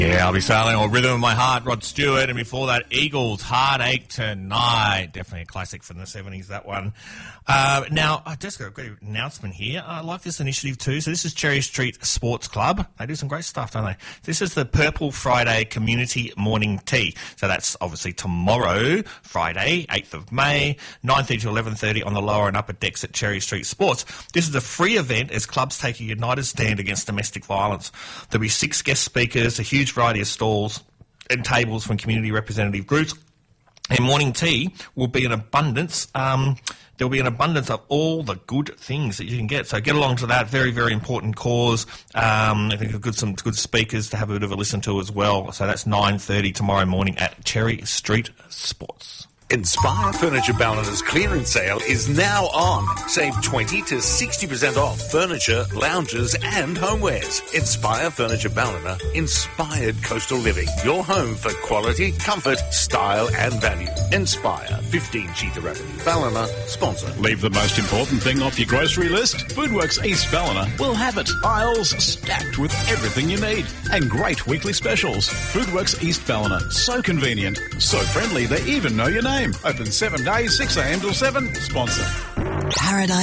Yeah, I'll be sailing on Rhythm of My Heart, Rod Stewart, and before that, Eagles, Heartache Tonight. Definitely a classic from the 70s, that one. Now, I just got a great announcement here. I like this initiative too. So this is Cherry Street Sports Club. They do some great stuff, don't they? This is the Purple Friday Community Morning Tea. So that's obviously tomorrow, Friday, 8th of May, 9:30 to 11:30 on the lower and upper decks at Cherry Street Sports. This is a free event as clubs take a united stand against domestic violence. There'll be 6 guest speakers, a huge variety of stalls and tables from community representative groups. And morning tea will be in abundance. There'll be an abundance of all the good things that you can get. So get along to that. Very, very important cause. I think some good speakers to have a bit of a listen to as well. So that's 9:30 tomorrow morning at Cherry Street Sports. Inspire Furniture Ballina's clearance sale is now on. Save 20 to 60% off furniture, lounges and homewares. Inspire Furniture Ballina, inspired coastal living. Your home for quality, comfort, style and value. Inspire, 15 Cheetah Avenue, Ballina, sponsor. Leave the most important thing off your grocery list. Foodworks East Ballina will have it. Aisles stacked with everything you need. And great weekly specials. Foodworks East Ballina. So convenient. So friendly they even know your name. Open 7 days, 6 a.m. till 7. Sponsor. Paradise.